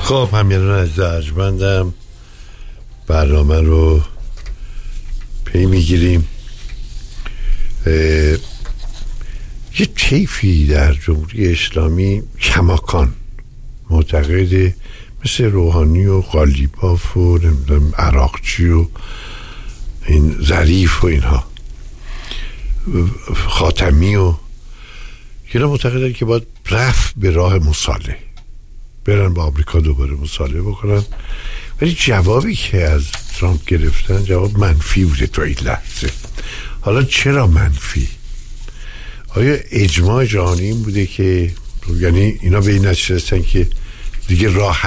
خب همیانان از ارجمندم، برنامه رو پی میگیریم. یه طیفی در جمهوری اسلامی کماکان معتقده، مثل روحانی و قالیباف و عراقچی و این ظریف و اینها، خاتمی و اینا، معتقدن که باید رفت به راه مصالحه، برن با آمریکا دوباره مصالحه بکنن. ولی جوابی که از ترامپ گرفتن جواب منفی بوده تا این لحظه. حالا چرا منفی؟ آیا اجماع جهانی این بوده که، یعنی اینا به این نتیجه رسیدن که دیگه راه